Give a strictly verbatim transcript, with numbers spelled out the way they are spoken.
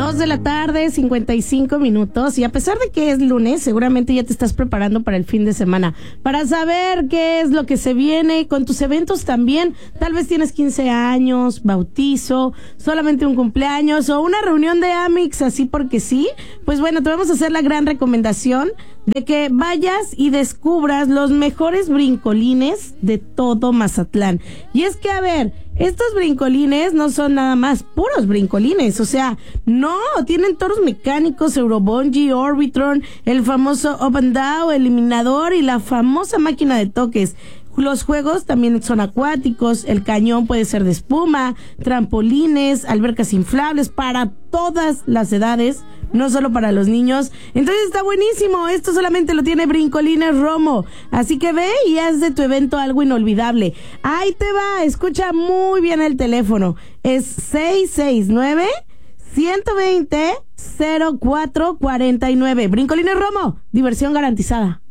Dos de la tarde, cincuenta y cinco minutos, y a pesar de que es lunes, seguramente ya te estás preparando para el fin de semana, para saber qué es lo que se viene con tus eventos también. Tal vez tienes quince años, bautizo, solamente un cumpleaños o una reunión de Amix, así porque sí. Pues bueno, te vamos a hacer la gran recomendación de que vayas y descubras los mejores brincolines de todo Mazatlán. Y es que, a ver, estos brincolines no son nada más puros brincolines, o sea, no, tienen toros mecánicos, Eurobungee, Orbitron, el famoso Up and Down, eliminador y la famosa máquina de toques. Los juegos también son acuáticos, el cañón puede ser de espuma, trampolines, albercas inflables para todas las edades, no solo para los niños. Entonces está buenísimo, esto solamente lo tiene Brincolines Romo, así que ve y haz de tu evento algo inolvidable. Ahí te va, escucha muy bien el teléfono, es seis seis nueve, uno dos cero, cero cuatro cuatro nueve. Brincolines Romo, diversión garantizada.